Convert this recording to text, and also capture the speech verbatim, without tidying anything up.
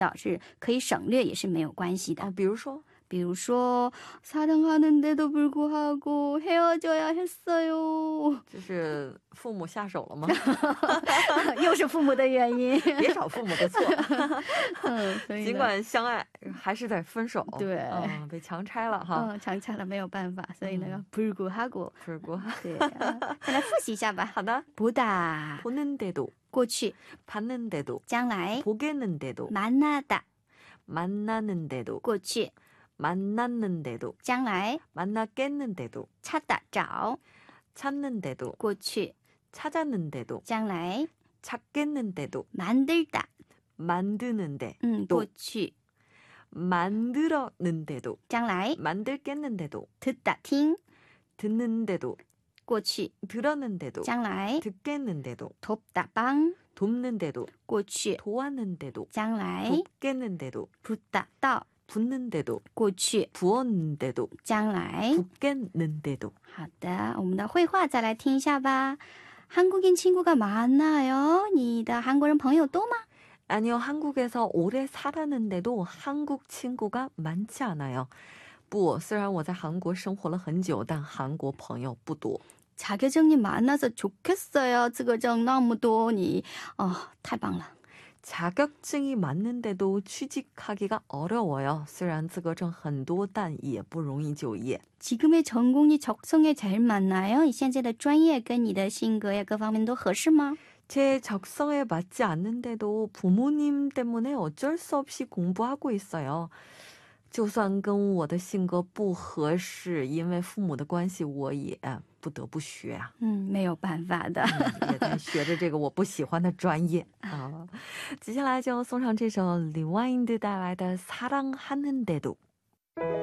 是可以省略也是没有关系的。 哦，比如说比如说 사랑하는데도 불구하고 헤어져야 했어요. 这是父母下手了吗？ 又是父母的原因。 别找父母的错。 嗯，所以呢尽管相爱还是得分手。 对， 嗯，被强拆了哈。 嗯，强拆了没有办法，所以呢 불구하고 불구. 对，再来复习一下吧。 好的。 보다 보는데도, 过去 봤는데도, 将来 보겠는데도, 만나다 만나는데도, 过去 만났는데도, 将来 만났겠는데도, 찾다 找 찾는데도, 过去 찾았는데도, 将来 찾겠는데도, 만들다 만드는데, 嗯过去 만들었는데도, 将来 만들겠는데도, 듣다 听 듣는데도, 过去 들었는데도, 将来 듣겠는데도, 돕다 帮 돕는데도, 过去 도왔는데도, 将来 돕겠는데도, 붓다 到 붓는데도, 过去 부었는데도, 将来 붓겠는데도. 好的，我们的绘画再来听一下吧。 한국인 친구가 많아요. 你的韩国人朋友多吗？ 아니요, 한국에서 오래 살았는데도 한국 친구가 많지 않아요. 不，虽然我在韩国生活了很久，但韩国朋友不多。 자격증이 많아서 좋겠어요. 资格证那么多，你哦，太棒了。 자격증이 많은데도 취직하기가 어려워요. 虽然资格证很多，但也不容易就业。 지금의 전공이 적성에 잘 맞나요? 你现在的专业跟你的性格呀各方面都合适吗？ 제 적성에 맞지 않는데도 부모님 때문에 어쩔 수 없이 공부하고 있어요. 就算跟我的性格不合适，因为父母的关系，我也不得不学啊。 嗯，没有办法的。 也在学着这个我不喜欢的专业啊。接下来就送上这首李万英带来的《사랑하는데도》。